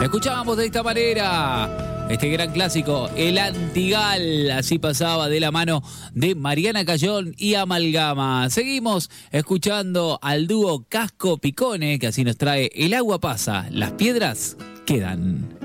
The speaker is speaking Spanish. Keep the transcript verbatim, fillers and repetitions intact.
Escuchábamos de esta manera este gran clásico, El Antigal, así pasaba de la mano de Mariana Cayón y Amalgama. Seguimos escuchando al dúo Casco Picone, que así nos trae El agua pasa, las piedras quedan.